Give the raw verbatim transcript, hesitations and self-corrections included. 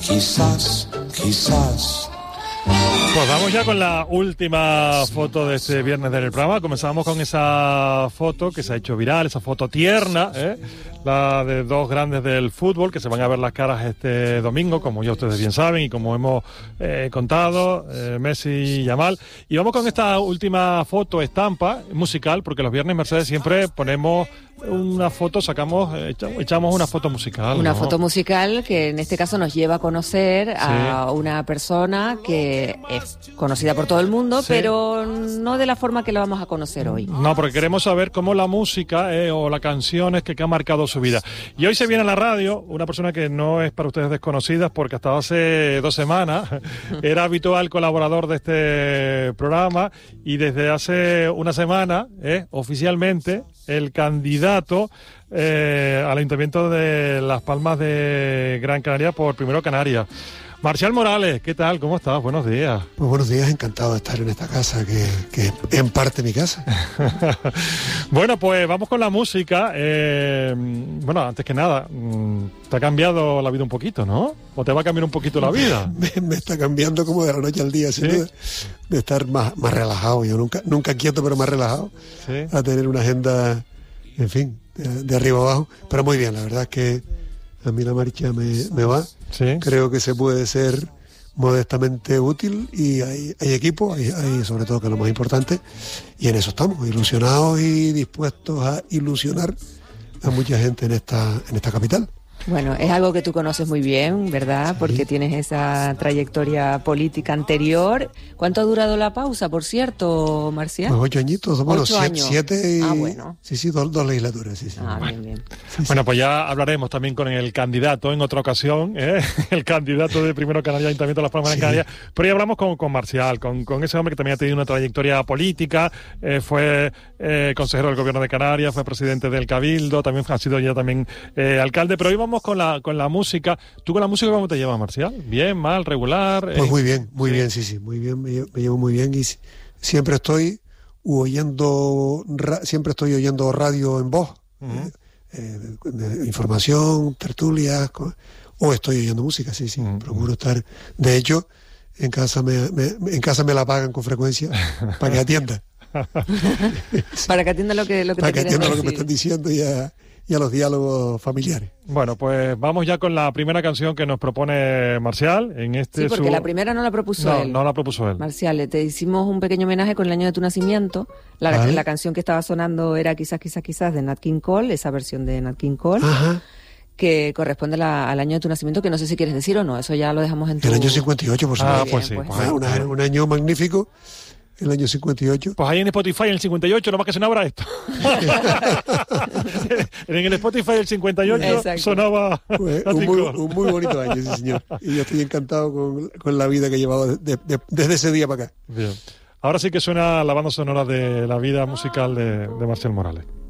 Quizás, quizás. Pues vamos ya con la última foto de este viernes del programa. Comenzamos con esa foto que se ha hecho viral, esa foto tierna, ¿eh? La de dos grandes del fútbol que se van a ver las caras este domingo, como ya ustedes bien saben y como hemos eh, contado, eh, Messi y Yamal. Y vamos con esta última foto estampa musical, porque los viernes Mercedes siempre ponemos una foto, sacamos, echamos una foto musical. Una ¿no? foto musical que en este caso nos lleva a conocer a sí. una persona que es conocida por todo el mundo, sí. pero no de la forma que la vamos a conocer hoy. No, porque queremos saber cómo la música eh, o las canciones que, que han marcado su vida. Y hoy se viene a la radio una persona que no es para ustedes desconocida, porque hasta hace dos semanas era habitual colaborador de este programa y desde hace una semana, eh, oficialmente, el candidato eh, al Ayuntamiento de Las Palmas de Gran Canaria por Primero Canarias. Marcial Morales, ¿qué tal? ¿Cómo estás? Buenos días. Pues buenos días, encantado de estar en esta casa, que, que es en parte mi casa. Bueno, pues vamos con la música. Eh, bueno, antes que nada, te ha cambiado la vida un poquito, ¿no? ¿O te va a cambiar un poquito la vida? me, me está cambiando como de la noche al día, sin ¿Sí? duda, de estar más, más relajado. Yo nunca, nunca quieto, pero más relajado. ¿Sí? A tener una agenda, en fin, de, de arriba abajo. Pero muy bien, la verdad es que a mí la marcha me, me va. ¿Sí? Creo que se puede ser modestamente útil y hay, hay equipo, hay, hay sobre todo, que es lo más importante, y en eso estamos, ilusionados y dispuestos a ilusionar a mucha gente en esta, en esta capital. Bueno, es algo que tú conoces muy bien, ¿verdad? Sí. Porque tienes esa trayectoria política anterior. ¿Cuánto ha durado la pausa, por cierto, Marcial? Pues ocho añitos, bueno, ocho siete, años. siete y... Ah, bueno. Sí, sí, dos, dos legislaturas, sí, sí. Ah, bueno. bien, bien. Sí, bueno, sí. Pues ya hablaremos también con el candidato en otra ocasión, ¿eh? El candidato de Primero Canarias, Ayuntamiento de Las Palmas de Canarias. Pero ya hablamos con, con Marcial, con, con ese hombre que también ha tenido una trayectoria política, eh, fue eh, consejero del Gobierno de Canarias, fue presidente del Cabildo, también ha sido ya también eh, alcalde. Pero hoy vamos con la, con la música. ¿Tú con la música cómo te llevas, Marcial? ¿Bien, mal, regular? Pues muy bien, muy sí. bien, sí, sí, muy bien, me llevo, me llevo muy bien y siempre estoy oyendo, ra, siempre estoy oyendo radio en voz, uh-huh. eh, eh, información, tertulias, o estoy oyendo música, sí, sí, uh-huh. procuro estar. De hecho, en casa me, me, en casa me la pagan con frecuencia para que atienda. Sí. Para que atienda lo que, lo que para te que atienda decir. lo que me están diciendo y a, y a los diálogos familiares. Bueno, pues vamos ya con la primera canción que nos propone Marcial en este. Sí, porque su... la primera no la propuso no, él. No la propuso él. Marcial, te hicimos un pequeño homenaje con el año de tu nacimiento. La, ¿Vale? la canción que estaba sonando era Quizás, quizás, quizás de Nat King Cole, esa versión de Nat King Cole. Ajá. Que corresponde la, al año de tu nacimiento, que no sé si quieres decir o no, eso ya lo dejamos en tu... El año cincuenta y ocho, por supuesto. Ah, pues sí. Pues, pues un, ahí, un año magnífico. El año cincuenta y ocho. Pues ahí en Spotify en el cincuenta y ocho, nomás que sonaba esto. En el Spotify del cincuenta y ocho Exacto. sonaba... Pues un, muy, un muy bonito año, sí, señor. Y yo estoy encantado con, con la vida que he llevado de, de, de, desde ese día para acá. Bien. Ahora sí que suena la banda sonora de la vida musical de, de Marcial Morales.